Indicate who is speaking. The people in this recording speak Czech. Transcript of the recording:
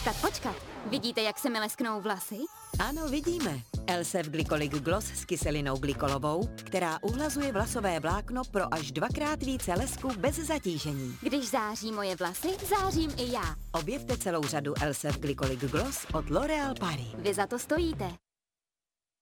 Speaker 1: Počkat. Vidíte, jak se mi lesknou vlasy?
Speaker 2: Ano, vidíme. Elsef Glycolic Gloss s kyselinou glykolovou, která uhlazuje vlasové vlákno pro až 2x více lesku bez zatížení.
Speaker 1: Když září moje vlasy, zářím i já.
Speaker 2: Objevte celou řadu Elsef Glycolic Gloss od L'Oréal Paris.
Speaker 1: Vy za to stojíte.